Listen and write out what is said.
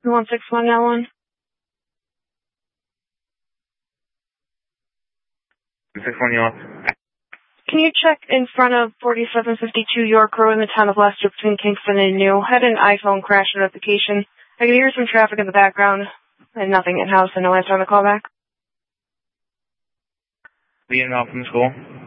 161 now one. 161 you want? Can you check in front of 4752 York Road in the town of Leicester between Kingston and New? Had an iPhone crash notification. I can hear some traffic in the background and nothing in-house, and no answer on the callback. The email from the school?